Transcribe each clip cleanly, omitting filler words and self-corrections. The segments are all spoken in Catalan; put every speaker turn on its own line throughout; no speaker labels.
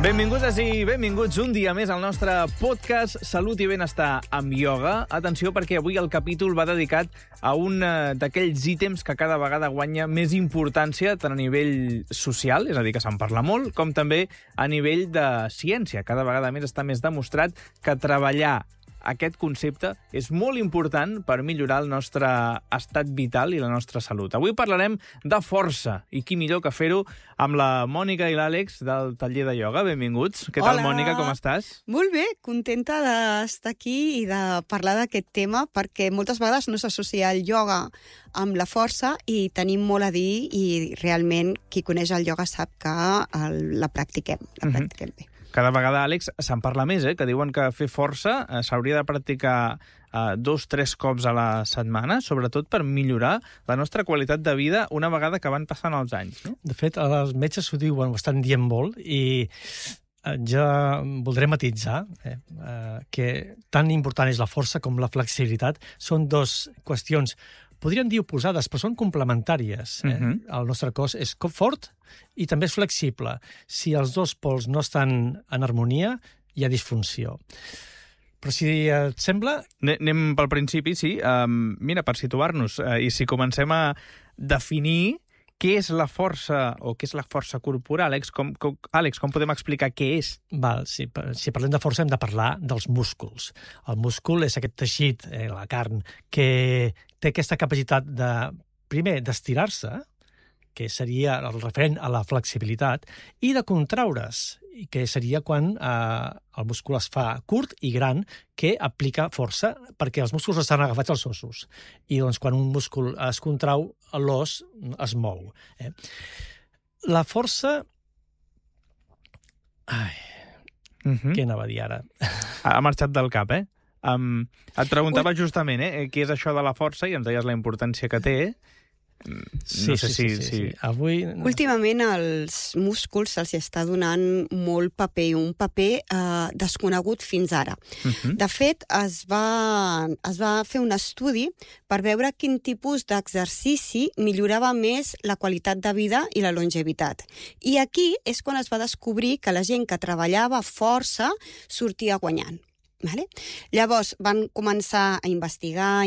Benvingudes i benvinguts un dia més al nostre podcast Salut i Benestar amb ioga. Atenció, perquè avui el capítol va dedicat a un d'aquells ítems que cada vegada guanya més importància tant a nivell social, és a dir, que se'n parla molt, com també a nivell de ciència. Cada vegada més està més demostrat que treballar aquest concepte és molt important per millorar el nostre estat vital i la nostra salut. Avui parlarem de força, i qui millor que fer-ho amb la Mònica i l'Àlex del taller de ioga. Benvinguts. Què tal, Mònica? Com estàs?
Molt bé, contenta d'estar aquí i de parlar d'aquest tema, perquè moltes vegades no s'associa el ioga amb la força i tenim molt a dir, i realment qui coneix el ioga sap que la practiquem bé.
Cada vegada, Àlex, se'n parla més, que diuen que fer força s'hauria de practicar 2-3 cops a la setmana, sobretot per millorar la nostra qualitat de vida una vegada que van passant els anys. No?
De fet, els metges ho diuen, ho estan dient molt, i ja voldré matisar que tan important és la força com la flexibilitat. Són dues qüestions, podríem dir oposades, però són complementàries. El nostre cos és fort i també és flexible. Si els dos pols no estan en harmonia, hi ha disfunció. Però si et sembla...
Anem pel principi, sí. Mira, per situar-nos, i si comencem a definir què és la força o què és la força corporal, Àlex, com podem explicar què és?
Si parlem de força hem de parlar dels músculs. El múscul és aquest teixit, la carn, que té aquesta capacitat primer, d'estirar-se, que seria el referent a la flexibilitat, i de contraure's, que seria quan el múscul es fa curt i gran, que aplica força, perquè els músculs estan agafats als ossos. I doncs, quan un múscul es contrau, l'os es mou. La força... Què anava a dir ara?
Ha marxat del cap, Et preguntava justament què és això de la força i ens deies la importància que té.
Sí. Avui...
Últimament als músculs se'ls està donant molt paper, un paper desconegut fins ara. De fet, es va fer un estudi per veure quin tipus d'exercici millorava més la qualitat de vida i la longevitat. I aquí és quan es va descobrir que la gent que treballava força sortia guanyant. Vale? Llavors van començar a investigar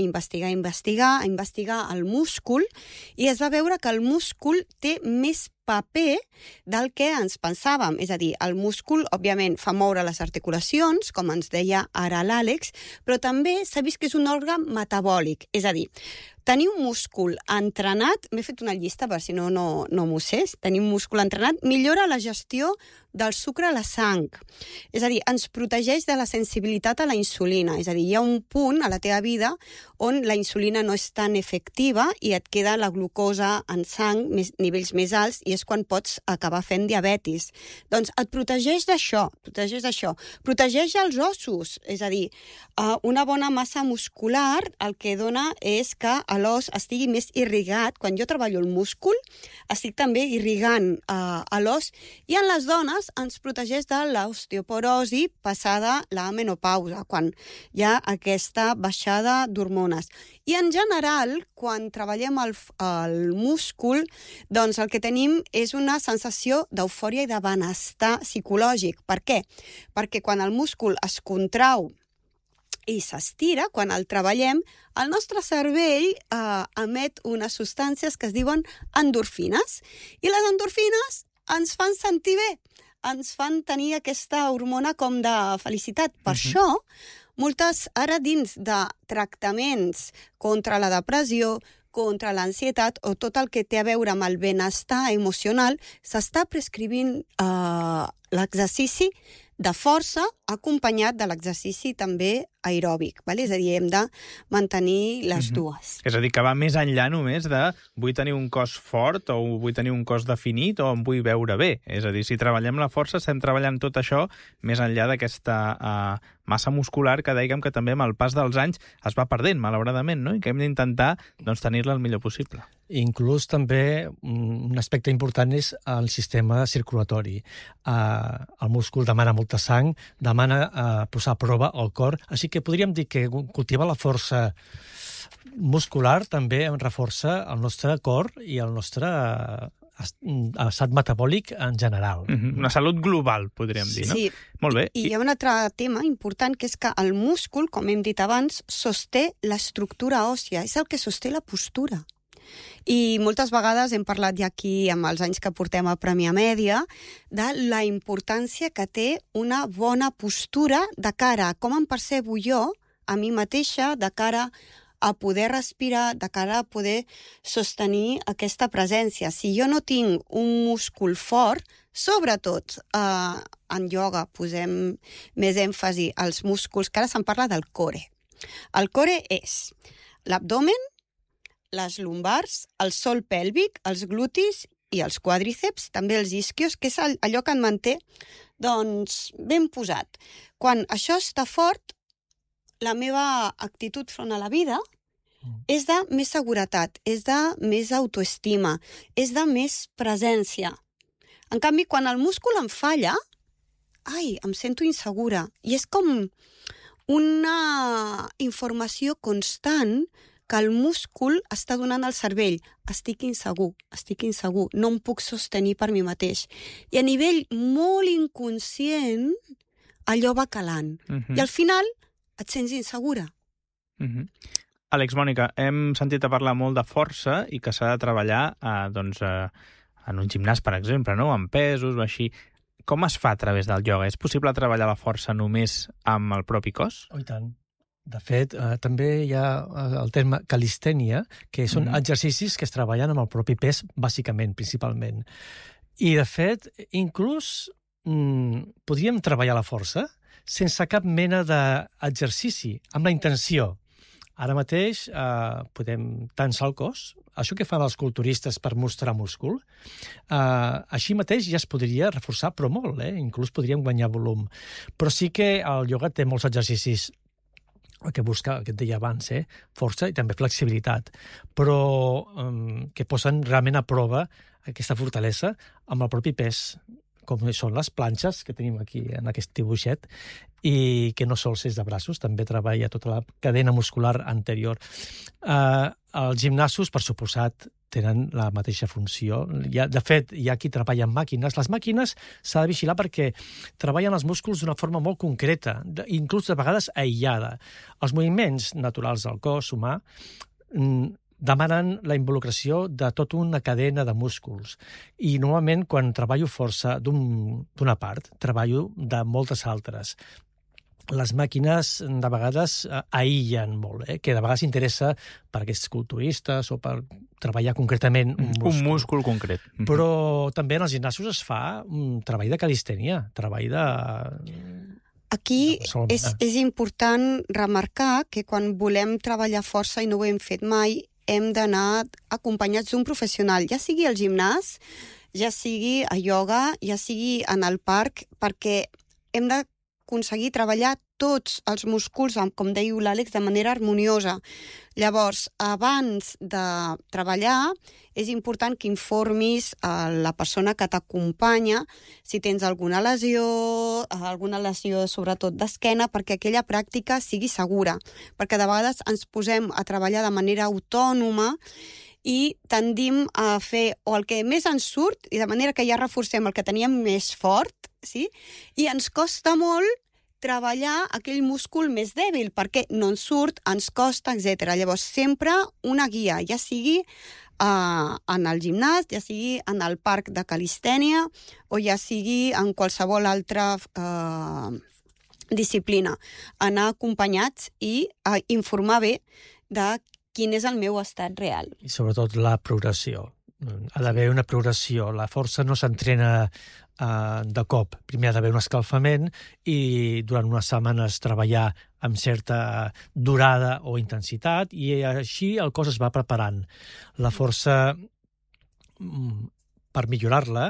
el múscul, i es va veure que el múscul té més paper del que ens pensàvem. És a dir, el múscul, òbviament, fa moure les articulacions, com ens deia ara l'Àlex, però també s'ha vist que és un òrgan metabòlic. És a dir, tenir un múscul entrenat, m'he fet una llista per si no m'ho sé, tenir un múscul entrenat millora la gestió del sucre a la sang. És a dir, ens protegeix de la sensibilitat a la insulina. És a dir, hi ha un punt a la teva vida on la insulina no és tan efectiva i et queda la glucosa en sang, nivells més alts, i és quan pots acabar fent diabetis. Doncs et protegeix d'això. Protegeix els ossos. És a dir, una bona massa muscular el que dona és que l'os estigui més irrigat. Quan jo treballo el múscul, estic també irrigant l'os, i en les dones ens protegeix de l'osteoporosi passada la menopausa, quan hi ha aquesta baixada d'hormones. I en general, quan treballem el múscul, doncs el que tenim és una sensació d'eufòria i de benestar psicològic. Per què? Perquè quan el múscul es contrau i s'estira, quan el treballem, el nostre cervell emet unes substàncies que es diuen endorfines, i les endorfines ens fan sentir bé, ens fan tenir aquesta hormona com de felicitat. Per això, moltes ara dins de tractaments contra la depressió, contra l'ansietat o tot el que té a veure amb el benestar emocional, s'està prescrivint l'exercici de força acompanyat de l'exercici també aeròbic. És a dir, hem de mantenir les dues.
És a dir, que va més enllà només de vull tenir un cos fort o vull tenir un cos definit o em vull veure bé. És a dir, si treballem la força, estem treballant tot això més enllà d'aquesta massa muscular que dèiem que també amb el pas dels anys es va perdent, malauradament, no? I que hem d'intentar tenir-la el millor possible.
Inclús també un aspecte important és el sistema circulatori. El múscul demana molta sang, demana posar a prova el cor, així que podríem dir que cultivar la força muscular també reforça el nostre cor i el nostre estat metabòlic en general.
Una salut global, podríem dir, no?
Sí.
Molt bé.
I hi ha un altre tema important, que és que el múscul, com hem dit abans, sosté l'estructura òssia, és el que sosté la postura. I moltes vegades hem parlat ja aquí, amb els anys que portem a Premià Mèdia, de la importància que té una bona postura de cara a com em percebo jo, a mi mateixa, de cara a poder respirar, de cara a poder sostenir aquesta presència. Si jo no tinc un múscul fort, sobretot en ioga posem més èmfasi als músculs, que ara se'n parla del core. El core és l'abdomen, les lumbars, el sòl pèlvic, els glutis i els quàdriceps, també els isquios, que és allò que en manté doncs, ben posat. Quan això està fort, la meva actitud front a la vida és de més seguretat, és de més autoestima, és de més presència. En canvi, quan el múscul em falla, em sento insegura. I és com una informació constant que el múscul està donant al cervell. Estic insegur, no em puc sostenir per mi mateix. I a nivell molt inconscient, allò va calant. I al final et sents insegura.
Àlex, Mònica, hem sentit a parlar molt de força i que s'ha de treballar en un gimnàs, per exemple, no? Amb pesos o així. Com es fa a través del ioga? És possible treballar la força només amb el propi cos?
Oh, i tant. De fet, també hi ha el terme calistènia, que són exercicis que es treballen amb el propi pes, bàsicament, principalment. I, de fet, inclús podríem treballar la força sense cap mena d'exercici, amb la intenció. Ara mateix podem tensar el cos, això que fan els culturistes per mostrar múscul, així mateix ja es podria reforçar, però molt, inclús podríem guanyar volum. Però sí que el ioga té molts exercicis que busca, que et deia abans, força i també flexibilitat, però que posen realment a prova aquesta fortalesa amb el propi pes, com són les planxes que tenim aquí en aquest dibuixet, i que no sols és de braços, també treballa tota la cadena muscular anterior. Els gimnasos, per suposat, tenen la mateixa funció. De fet, hi ha qui treballa amb màquines. Les màquines s'ha de vigilar perquè treballen els músculs d'una forma molt concreta, inclús de vegades aïllada. Els moviments naturals del cos humà demanen la involucració de tota una cadena de músculs. I normalment, quan treballo força d'una part, treballo de moltes altres. Les màquines, de vegades, aïllen molt, que de vegades interessa per aquests culturistes o per treballar concretament un múscul.
Un múscul concret.
Però també en els gimnasos es fa un treball de calistènia, treball de...
Aquí és important remarcar que quan volem treballar força i no ho hem fet mai, hem d'anar acompanyats d'un professional, ja sigui al gimnàs, ja sigui a ioga, ja sigui en el parc, perquè hem d'aconseguir treballar tots els músculs, com deia l'Àlex, de manera harmoniosa. Llavors, abans de treballar, és important que informis a la persona que t'acompanya si tens alguna lesió sobretot d'esquena, perquè aquella pràctica sigui segura. Perquè de vegades ens posem a treballar de manera autònoma i tendim a fer o el que més ens surt, i de manera que ja reforcem el que teníem més fort, sí? I ens costa molt treballar aquell múscul més dèbil, perquè no ens surt, ens costa, etc. Llavors, sempre una guia, ja sigui en el gimnàs, ja sigui en el parc de calistènia o ja sigui en qualsevol altra disciplina. Anar acompanyats i informar bé de quin és el meu estat real.
I sobretot la progressió. Ha d'haver una progressió. La força no s'entrena de cop. Primer ha d'haver un escalfament i durant unes setmanes treballar amb certa durada o intensitat i així el cos es va preparant. La força, per millorar-la,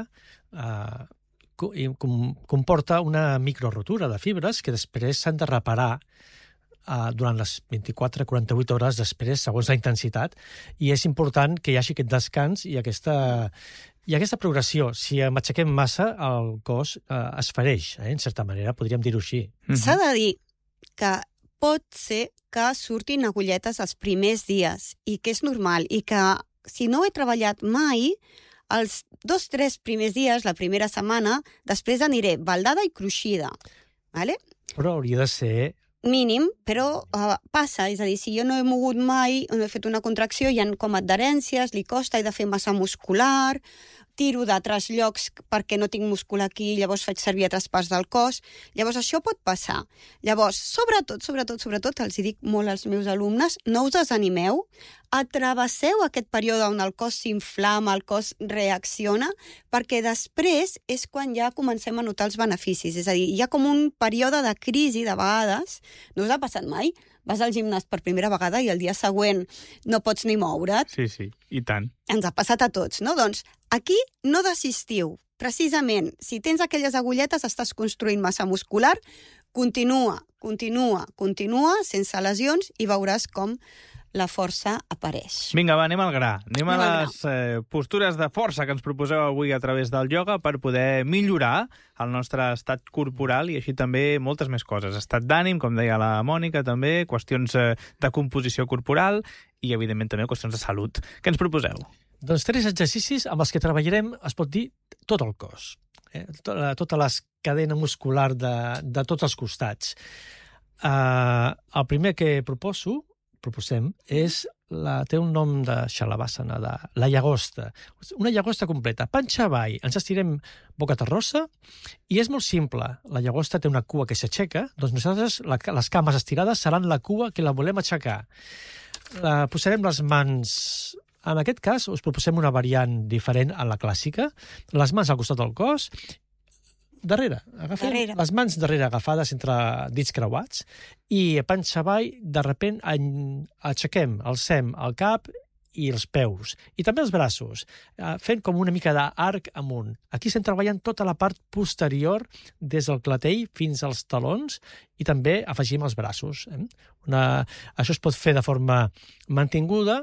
comporta una microrotura de fibres que després s'han de reparar durant les 24-48 hores després, segons la intensitat, i és important que hi hagi aquest descans i aquesta progressió. Si m'aixequem massa, el cos es fereix, en certa manera, podríem dir-ho així.
S'ha de dir que pot ser que surtin agulletes els primers dies i que és normal i que si no he treballat mai, Els 2-3 primers dies, la primera setmana, després aniré baldada i cruixida. Vale?
Però hauria de ser...
Mínim, però passa, és a dir, si jo no he mogut mai, no he fet una contracció, hi ha com adherències, li costa, he de fer massa muscular, tiro d'altres llocs perquè no tinc múscul aquí, llavors faig servir altres parts del cos. Llavors, això pot passar. Llavors, sobretot, els dic molt als meus alumnes, no us desanimeu, atravesseu aquest període on el cos s'inflama, el cos reacciona, perquè després és quan ja comencem a notar els beneficis. És a dir, hi ha com un període de crisi, de vegades, no us ha passat mai? Vas al gimnàs per primera vegada i el dia següent no pots ni moure't.
Sí, i tant.
Ens ha passat a tots, no? Doncs aquí no desistiu. Precisament, si tens aquelles agulletes, estàs construint massa muscular, continua, sense lesions, i veuràs com la força apareix.
Vinga, va, anem al gra. Anem a les postures de força que ens proposeu avui a través del ioga per poder millorar el nostre estat corporal i així també moltes més coses. Estat d'ànim, com deia la Mònica, també, qüestions de composició corporal i, evidentment, també qüestions de salut. Què ens proposeu?
Doncs 3 exercicis amb els que treballarem, es pot dir, tot el cos. Tota la cadena muscular de tots els costats. El primer que proposem té un nom de Shalabhasana, de la llagosta. Una llagosta completa. Panxa avall, ens estirem boca terrossa i és molt simple. La llagosta té una cua que s'aixeca, doncs nosaltres les cames estirades seran la cua que la volem aixecar. Posarem les mans... En aquest cas, us proposem una variant diferent a la clàssica. Les mans al costat del cos, darrere. Agafem les mans darrere agafades entre dits creuats i a panxa avall, de repent, aixequem, alcem el cap i els peus. I també els braços, fent com una mica d'arc amunt. Aquí estem treballant tota la part posterior, des del clatell fins als talons, i també afegim els braços. Això es pot fer de forma mantinguda,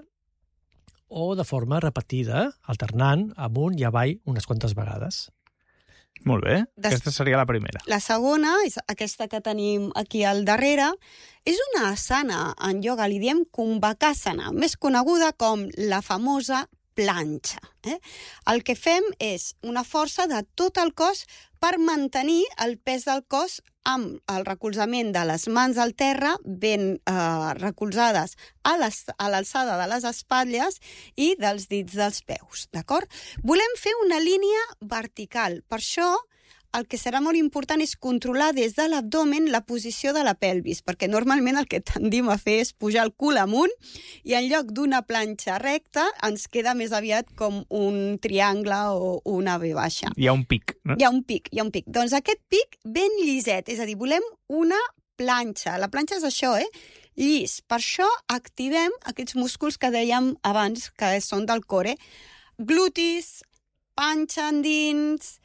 o de forma repetida, alternant amunt i avall unes quantes vegades.
Molt bé, aquesta seria la primera.
La segona, és aquesta que tenim aquí al darrere, és una asana en ioga, li diem Kumbhakasana, més coneguda com la famosa planxa. El que fem és una força de tot el cos per mantenir el pes del cos amb el recolzament de les mans al terra ben recolzades a l'alçada de les espatlles i dels dits dels peus, d'acord? Volem fer una línia vertical, per això el que serà molt important és controlar des de l'abdomen la posició de la pelvis, perquè normalment el que tendim a fer és pujar el cul amunt i en lloc d'una planxa recta ens queda més aviat com un triangle o una V baixa.
Hi ha un pic, no?
Hi ha un pic. Doncs aquest pic ben lliset, és a dir, volem una planxa. La planxa és això, llis. Per això activem aquests músculs que dèiem abans, que són del core. Glutis, panxa endins,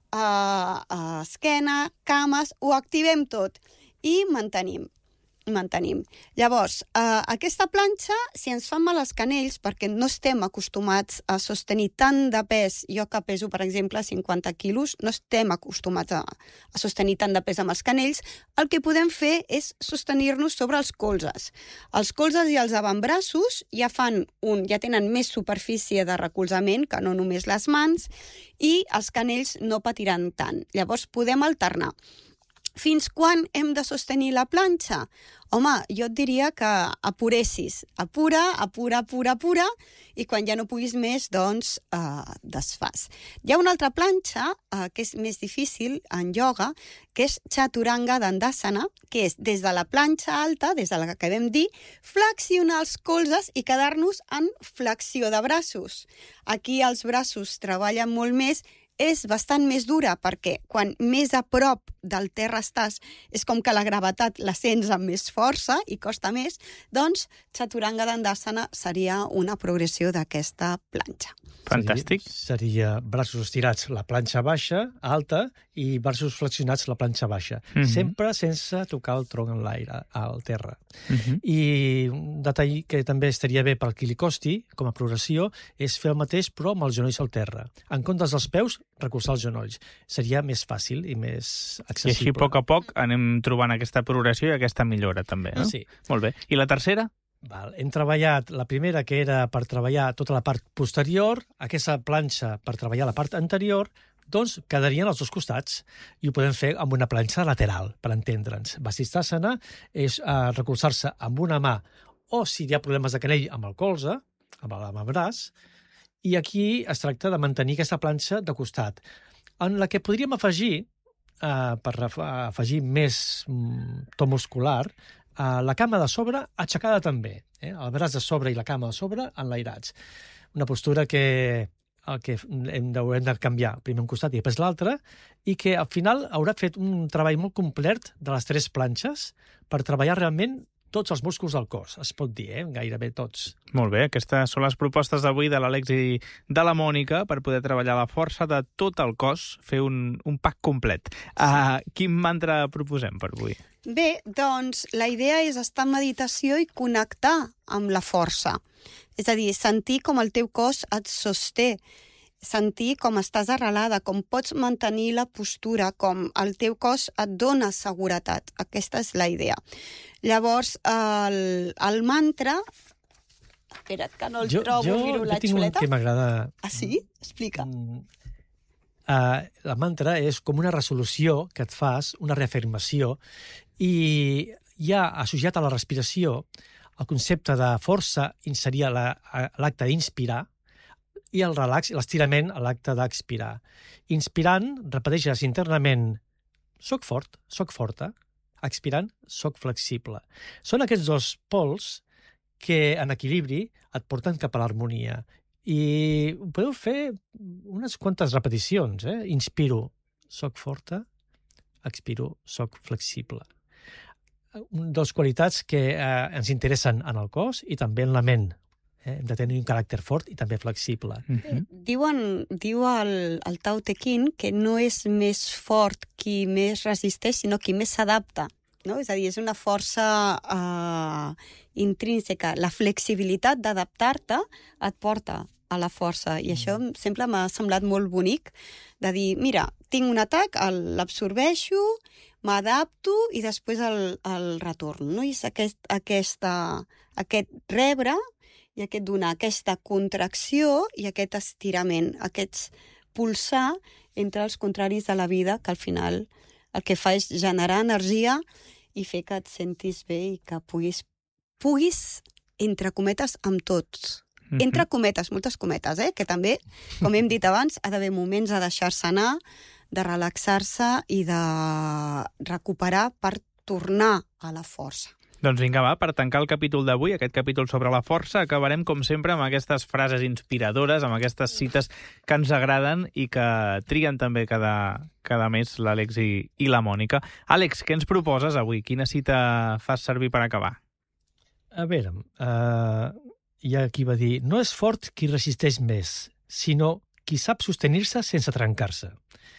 esquena, cames, ho activem tot i mantenim. Llavors, aquesta planxa, si ens fan mal els canells, perquè no estem acostumats a sostenir tant de pes, jo que peso, per exemple, 50 quilos, no estem acostumats a sostenir tant de pes amb els canells, el que podem fer és sostenir-nos sobre els colzes. Els colzes i els avantbraços ja tenen més superfície de recolzament que no només les mans, i els canells no patiran tant. Llavors podem alternar. Fins quan hem de sostenir la planxa? Home, jo et diria que apuressis. Apura, i quan ja no puguis més, doncs desfàs. Hi ha una altra planxa que és més difícil en ioga, que és Chaturanga Dandasana, que és des de la planxa alta, des de la que vam dir, flexionar els colzes i quedar-nos en flexió de braços. Aquí els braços treballen molt més, és bastant més dura perquè quan més a prop del terra estàs és com que la gravetat la sents amb més força i costa més, doncs Chaturanga Dandasana seria una progressió d'aquesta planxa.
Fantàstic.
Seria braços estirats, la planxa baixa, alta, i braços flexionats, la planxa baixa. Sempre sense tocar el tronc en l'aire, al terra. I un detall que també estaria bé per qui li costi, com a progressió, és fer el mateix però amb els genolls al terra. En comptes dels peus, recolzar els genolls. Seria més fàcil i més accessible.
I així, a poc anem trobant aquesta progressió i aquesta millora, també, no?
Sí.
Molt bé. I la tercera?
Hem treballat la primera, que era per treballar tota la part posterior, aquesta planxa per treballar la part anterior, doncs quedarien als dos costats i ho podem fer amb una planxa lateral, per entendre'ns. Vasisthasana és recolzar-se amb una mà o, si hi ha problemes de canell, amb el colze, amb el braç, i aquí es tracta de mantenir aquesta planxa de costat, en la que podríem afegir, per afegir més to muscular, la cama de sobre aixecada també, el braç de sobre i la cama de sobre enlairats. Una postura que hem de canviar primer un costat i després l'altre, i que al final haurà fet un treball molt complet de les 3 planxes per treballar realment tots els músculs del cos, es pot dir, gairebé tots.
Molt bé, aquestes són les propostes d'avui de l'Àlex i de la Mònica per poder treballar la força de tot el cos, fer un pack complet. Quin mantra proposem per avui?
Bé, doncs la idea és estar en meditació i connectar amb la força. És a dir, sentir com el teu cos et sosté, sentir com estàs arrelada, com pots mantenir la postura, com el teu cos et dona seguretat. Aquesta és la idea. Llavors, el mantra... Espera't, que no el trobo, miro la xuleta.
Jo tinc un que m'agrada...
Ah, sí? Explica.
La mantra és com una resolució que et fas, una reafirmació, i ja associat a la respiració, el concepte de força seria l'acte d'inspirar, i el relax, l'estirament, a l'acte d'expirar. Inspirant, repeteixes internament, soc fort, soc forta. Expirant, soc flexible. Són aquests dos pols que, en equilibri, et porten cap a l'harmonia. I ho podeu fer unes quantes repeticions. Inspiro, soc forta. Expiro, soc flexible. Dos qualitats que ens interessen en el cos i també en la ment. Hem de tenir un caràcter fort i també flexible.
Diu el Tao Te Ching que no és més fort qui més resisteix, sinó qui més s'adapta. No? És a dir, és una força intrínseca. La flexibilitat d'adaptar-te et porta a la força. I això sempre m'ha semblat molt bonic, de dir, mira, tinc un atac, l'absorbeixo, m'adapto i després el retorno. No? I és aquest rebre i aquest donar, aquesta contracció i aquest estirament, aquest pulsar entre els contraris de la vida, que al final el que fa és generar energia i fer que et sentis bé i que puguis entre cometes, amb tots. Entre cometes, moltes cometes, que també, com hem dit abans, ha d'haver moments de deixar-se anar, de relaxar-se i de recuperar per tornar a la força.
Doncs vinga, va, per tancar el capítol d'avui, aquest capítol sobre la força, acabarem, com sempre, amb aquestes frases inspiradores, amb aquestes cites que ens agraden i que triguen també cada mes l'Àlex i la Mònica. Àlex, què ens proposes avui? Quina cita fas servir per acabar?
A veure, hi ha qui va dir, no és fort qui resisteix més, sinó qui sap sostenir-se sense trencar-se.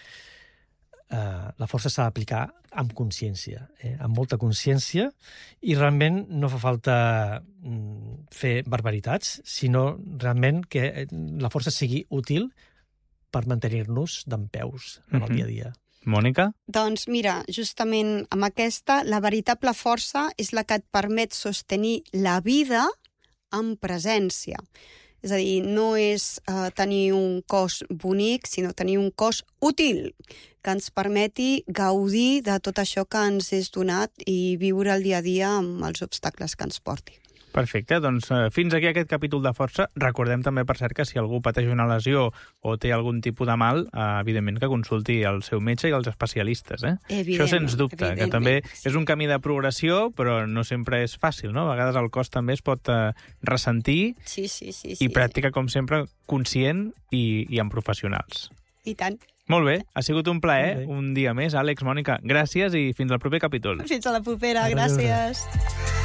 La força s'ha d'aplicar amb consciència, amb molta consciència, i realment no fa falta fer barbaritats, sinó realment que la força sigui útil per mantenir-nos dempeus en el dia a dia.
Mònica?
Doncs mira, justament amb aquesta, la veritable força és la que et permet sostenir la vida amb presència. És a dir, no és tenir un cos bonic, sinó tenir un cos útil, que ens permeti gaudir de tot això que ens és donat i viure el dia a dia amb els obstacles que ens porti.
Perfecte, doncs fins aquí aquest capítol de força. Recordem també, per cert, que si algú pateix una lesió o té algun tipus de mal, evidentment que consulti el seu metge i els especialistes. Això sens dubte, que també és un camí de progressió, però no sempre és fàcil, no? A vegades el cos també es pot ressentir i pràctica, com sempre, conscient i amb professionals.
I tant.
Molt bé, ha sigut un plaer, un dia més. Àlex, Mònica, gràcies i fins al proper capítol.
Fins a la propera, gràcies.